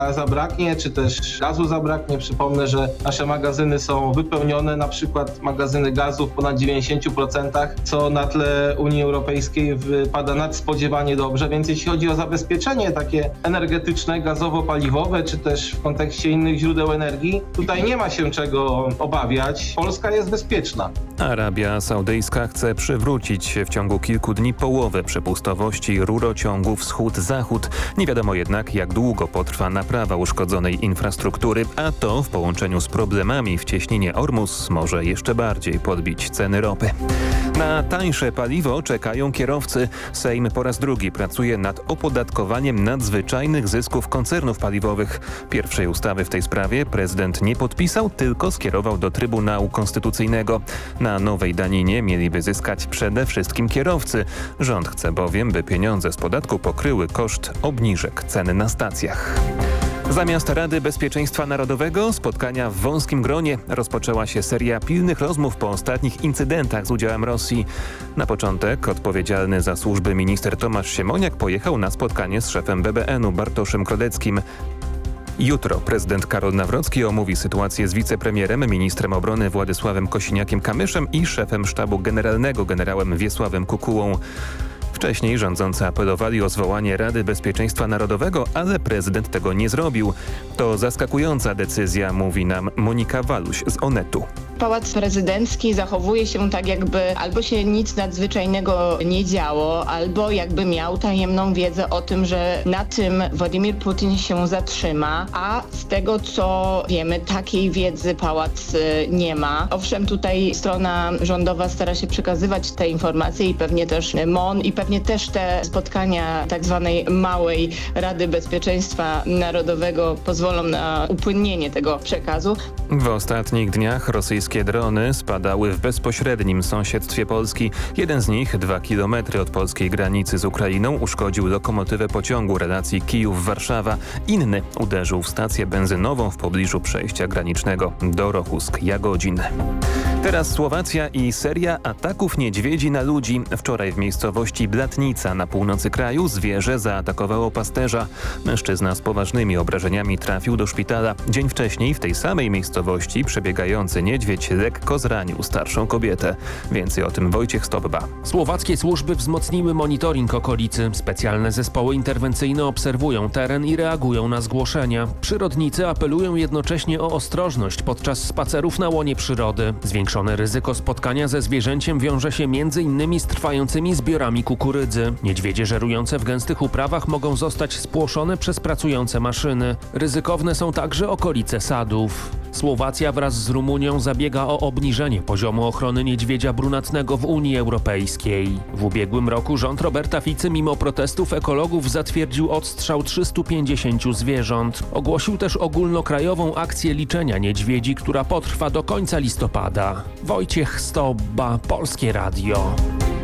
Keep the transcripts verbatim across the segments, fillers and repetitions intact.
zabraknie, czy też gazu zabraknie. Przypomnę, że nasze magazyny są wypełnione, na przykład magazyny gazu w ponad dziewięćdziesięciu procentach, co na tle Unii Europejskiej wypada nadspodziewanie dobrze, więc jeśli chodzi o zabezpieczenie takie energetyczne, gazowo-paliwowe, czy też w kontekście innych źródeł energii, tutaj nie ma się czego obawiać. Polska jest bezpieczna. Arabia Saudyjska chce przywrócić w ciągu kilku dni połowę przepustowości rurociągu wschód-zachód. Nie wiadomo jednak, jak długo potrwa naprawa uszkodzonej infrastruktury, a to w połączeniu z problemami w cieśninie Ormus może jeszcze bardziej podbić ceny ropy. Na tańsze paliwo czekają kierowcy. Sejm po raz drugi pracuje nad opodatkowaniem nadzwyczajnych zysków koncernów paliwowych. Pierwszej ustawy w tej sprawie prezydent nie podpisał, tylko skierował do Trybunału Konstytucyjnego. Na nowej daninie mieliby zyskać przede wszystkim kierowcy. Rząd chce bowiem, by pieniądze z podatku pokryły koszt obniżek cen na stacjach. Zamiast Rady Bezpieczeństwa Narodowego spotkania w wąskim gronie rozpoczęła się seria pilnych rozmów po ostatnich incydentach z udziałem Rosji. Na początek odpowiedzialny za służby minister Tomasz Siemoniak pojechał na spotkanie z szefem B B N-u Bartoszem Grodeckim. Jutro prezydent Karol Nawrocki omówi sytuację z wicepremierem, ministrem obrony Władysławem Kosiniakiem-Kamyszem i szefem sztabu generalnego generałem Wiesławem Kukułą. Wcześniej rządzący apelowali o zwołanie Rady Bezpieczeństwa Narodowego, ale prezydent tego nie zrobił. To zaskakująca decyzja, mówi nam Monika Waluś z Onetu. Pałac Prezydencki zachowuje się tak, jakby albo się nic nadzwyczajnego nie działo, albo jakby miał tajemną wiedzę o tym, że na tym Władimir Putin się zatrzyma, a z tego co wiemy, takiej wiedzy pałac nie ma. Owszem, tutaj strona rządowa stara się przekazywać te informacje i pewnie też M O N i pewnie też te spotkania tak zwanej małej Rady Bezpieczeństwa Narodowego pozwolą na upłynnienie tego przekazu. W ostatnich dniach rosyjskie drony spadały w bezpośrednim sąsiedztwie Polski. Jeden z nich, dwa kilometry od polskiej granicy z Ukrainą, uszkodził lokomotywę pociągu relacji Kijów-Warszawa. Inny uderzył w stację benzynową w pobliżu przejścia granicznego do Rochusk-Jagodzin. Teraz Słowacja i seria ataków niedźwiedzi na ludzi. Wczoraj w miejscowości Blatnica na północy kraju zwierzę zaatakowało pasterza. Mężczyzna z poważnymi obrażeniami trafił do szpitala. Dzień wcześniej w tej samej miejscowości przebiegający niedźwiedź lekko zranił starszą kobietę. Więcej o tym Wojciech Stopba. Słowackie służby wzmocniły monitoring okolicy. Specjalne zespoły interwencyjne obserwują teren i reagują na zgłoszenia. Przyrodnicy apelują jednocześnie o ostrożność podczas spacerów na łonie przyrody. Zwiększone ryzyko spotkania ze zwierzęciem wiąże się między innymi z trwającymi zbiorami kukurydzy. Niedźwiedzie żerujące w gęstych uprawach mogą zostać spłoszone przez pracujące maszyny. Ryzykowne są także okolice sadów. Słowacja wraz z Rumunią zabiega o obniżenie poziomu ochrony niedźwiedzia brunatnego w Unii Europejskiej. W ubiegłym roku rząd Roberta Ficy mimo protestów ekologów zatwierdził odstrzał trzystu pięćdziesięciu zwierząt. Ogłosił też ogólnokrajową akcję liczenia niedźwiedzi, która potrwa do końca listopada. Wojciech Stobba, Polskie Radio.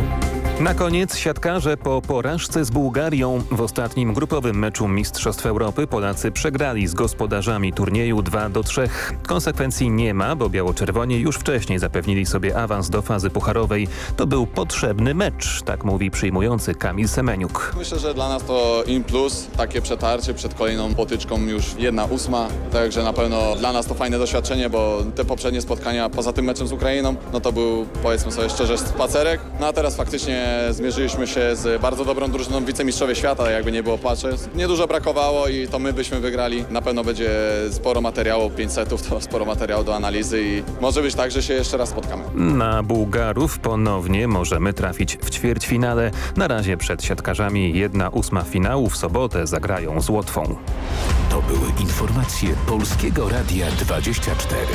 Na koniec siatkarze po porażce z Bułgarią. W ostatnim grupowym meczu Mistrzostw Europy Polacy przegrali z gospodarzami turnieju dwa do trzech. Konsekwencji nie ma, bo biało-czerwoni już wcześniej zapewnili sobie awans do fazy pucharowej. To był potrzebny mecz, tak mówi przyjmujący Kamil Semeniuk. Myślę, że dla nas to in plus, takie przetarcie przed kolejną potyczką już jedna ósma, także na pewno dla nas to fajne doświadczenie, bo te poprzednie spotkania poza tym meczem z Ukrainą, no to był, powiedzmy sobie szczerze, spacerek. No a teraz faktycznie zmierzyliśmy się z bardzo dobrą drużyną, wicemistrzowie świata, jakby nie było płaczy. Niedużo brakowało i to my byśmy wygrali. Na pewno będzie sporo materiału, pięć setów to sporo materiału do analizy i może być tak, że się jeszcze raz spotkamy. Na Bułgarów ponownie możemy trafić w ćwierćfinale. Na razie przed siatkarzami jedna ósma finału w sobotę zagrają z Łotwą. To były informacje Polskiego Radia dwadzieścia cztery.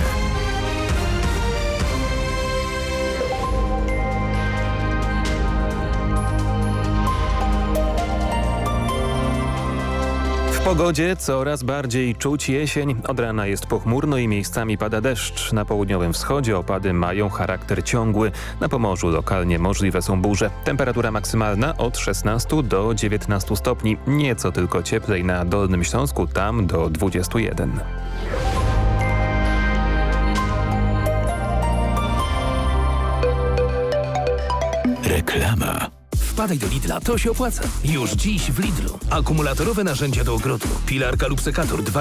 W pogodzie coraz bardziej czuć jesień. Od rana jest pochmurno i miejscami pada deszcz. Na południowym wschodzie opady mają charakter ciągły. Na Pomorzu lokalnie możliwe są burze. Temperatura maksymalna od szesnastu do dziewiętnastu stopni. Nieco tylko cieplej na Dolnym Śląsku, tam do dwudziestu jeden. Reklama. Wpadaj do Lidla, to się opłaca. Już dziś w Lidlu. Akumulatorowe narzędzia do ogrodu. Pilarka lub sekator